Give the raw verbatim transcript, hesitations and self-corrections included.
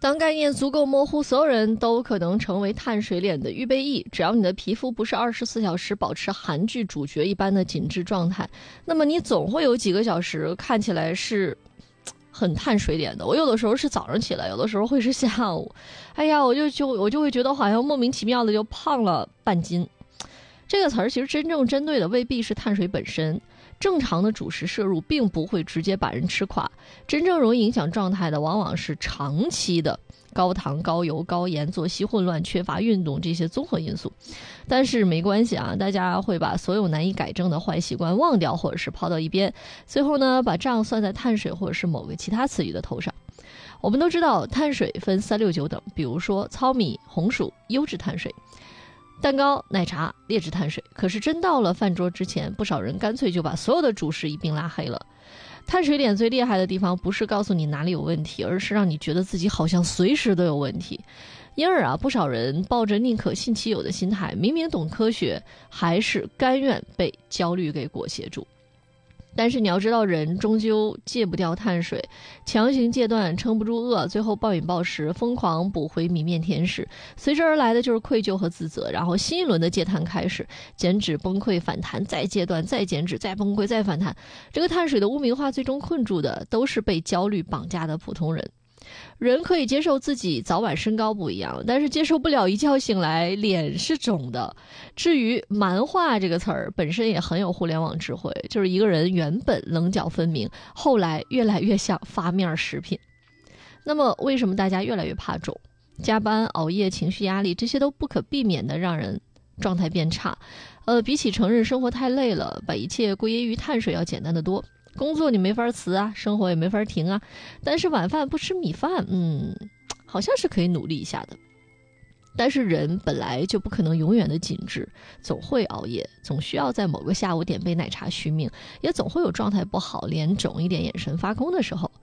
当概念足够模糊，所有人都可能成为碳水脸的预备役。只要你的皮肤不是二十四小时保持韩剧主角一般的紧致状态，那么你总会有几个小时看起来是很碳水脸的。我有的时候是早上起来，有的时候会是下午，哎呀，我就就我就会觉得好像莫名其妙的就胖了半斤。这个词儿其实真正针对的未必是碳水本身。正常的主食摄入并不会直接把人吃垮，真正容易影响状态的往往是长期的高糖、高油、高盐、作息混乱、缺乏运动这些综合因素。但是没关系啊，大家会把所有难以改正的坏习惯忘掉，或者是抛到一边，最后呢把账算在碳水或者是某个其他词语的头上。我们都知道碳水分三六九等，比如说糙米、红薯优质碳水，蛋糕、奶茶劣质碳水。可是真到了饭桌之前，不少人干脆就把所有的主食一并拉黑了。碳水脸最厉害的地方不是告诉你哪里有问题，而是让你觉得自己好像随时都有问题。因而啊，不少人抱着宁可信其有的心态，明明懂科学，还是甘愿被焦虑给裹挟住。但是你要知道，人终究戒不掉碳水，强行戒断撑不住饿，最后暴饮暴食，疯狂补回米面甜食，随之而来的就是愧疚和自责，然后新一轮的戒碳开始，减脂崩溃反弹，再戒断，再减脂，再崩溃，再反弹。这个碳水的污名化最终困住的都是被焦虑绑架的普通人。人可以接受自己早晚身高不一样，但是接受不了一觉醒来脸是肿的。至于蛮化这个词儿本身也很有互联网智慧，就是一个人原本棱角分明，后来越来越像发面食品。那么为什么大家越来越怕肿？加班、熬夜、情绪压力，这些都不可避免的让人状态变差。呃，比起承认生活太累了，把一切归因于碳水要简单的多。工作你没法辞啊，生活也没法停啊，但是晚饭不吃米饭，嗯，好像是可以努力一下的。但是人本来就不可能永远的紧致，总会熬夜，总需要在某个下午点杯奶茶续命，也总会有状态不好、脸肿一点、眼神发空的时候。